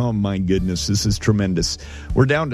Oh, my goodness, this is tremendous. We're down to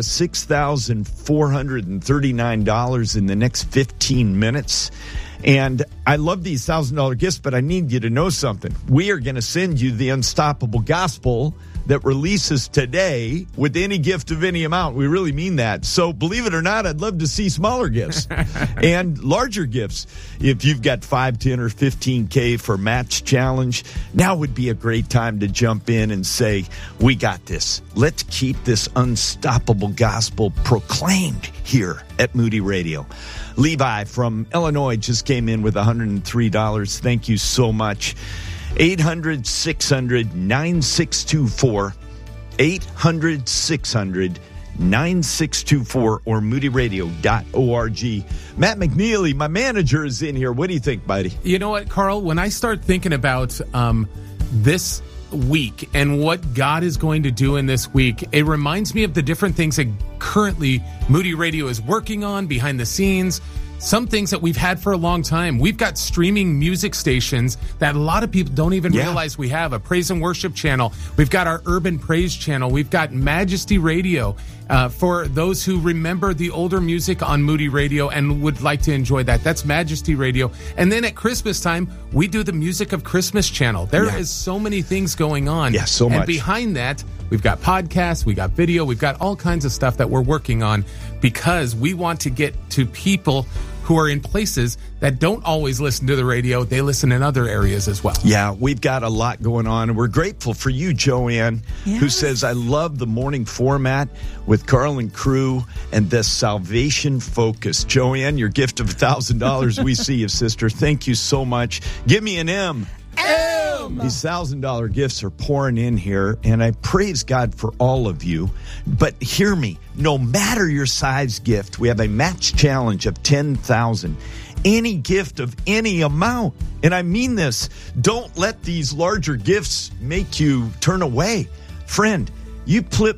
$6,439 in the next 15 minutes. And I love these $1,000 gifts, but I need you to know something. We are going to send you the Unstoppable Gospel that releases today with any gift of any amount. We really mean that. So believe it or not, I'd love to see smaller gifts and larger gifts. If you've got 5, 10, or 15K for Match Challenge, now would be a great time to jump in and say, we got this. Let's keep this unstoppable gospel proclaimed here at Moody Radio. Levi from Illinois just came in with $103. Thank you so much. 800-600-9624, 800-600-9624, or moodyradio.org. Matt McNeely, my manager, is in here. What do you think, buddy? You know what, Carl? When I start thinking about this week and what God is going to do in this week, it reminds me of the different things that currently Moody Radio is working on behind the scenes. Some things that we've had for a long time. We've got streaming music stations that a lot of people don't even realize we have. A praise and worship channel. We've got our urban praise channel. We've got Majesty Radio. For those who remember the older music on Moody Radio and would like to enjoy that, that's Majesty Radio. And then at Christmas time, we do the Music of Christmas channel. There is so many things going on. Yeah, so much. And behind that, we've got podcasts, we got video, we've got all kinds of stuff that we're working on because we want to get to people who are in places that don't always listen to the radio. They listen in other areas as well. Yeah, we've got a lot going on, and we're grateful for you, Joanne, who says, I love the morning format with Carl and crew and the salvation focus. Joanne, your gift of $1,000. We see you, sister. Thank you so much. Give me an M. These $1,000 gifts are pouring in here, and I praise God for all of you. But hear me, no matter your size gift, we have a match challenge of $10,000. Any gift of any amount. And I mean this, don't let these larger gifts make you turn away. Friend, you plop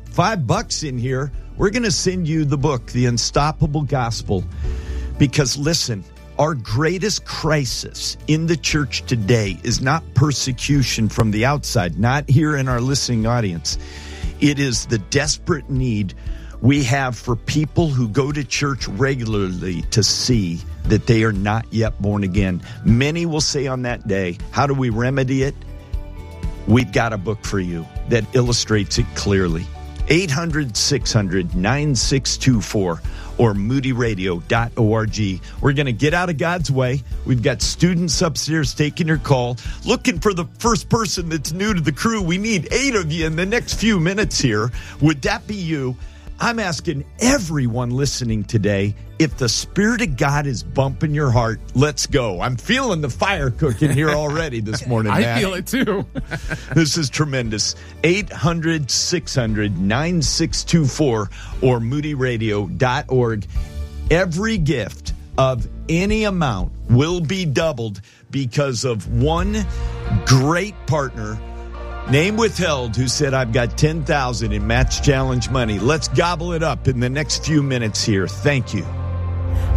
$5 in here, we're going to send you the book, The Unstoppable Gospel. Because listen, our greatest crisis in the church today is not persecution from the outside, not here in our listening audience. It is the desperate need we have for people who go to church regularly to see that they are not yet born again. Many will say on that day, how do we remedy it? We've got a book for you that illustrates it clearly. 800-600-9624. or moodyradio.org. We're going to get out of God's way. We've got students upstairs taking your call, looking for the first person that's new to the crew. We need 8 of you in the next few minutes here. Would that be you? I'm asking everyone listening today, if the Spirit of God is bumping your heart, let's go. I'm feeling the fire cooking here already this morning, Matt. I feel it too. This is tremendous. 800-600-9624 or moodyradio.org. Every gift of any amount will be doubled because of one great partner, name withheld, who said, I've got $10,000 in Match Challenge money. Let's gobble it up in the next few minutes here. Thank you.